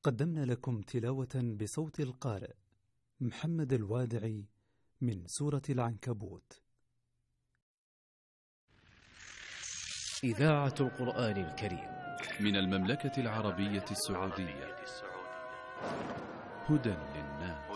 قدمنا لكم تلاوة بصوت القارئ محمد الوادعي من سورة العنكبوت. إذاعة القرآن الكريم من المملكة العربية السعودية. هدى للناس.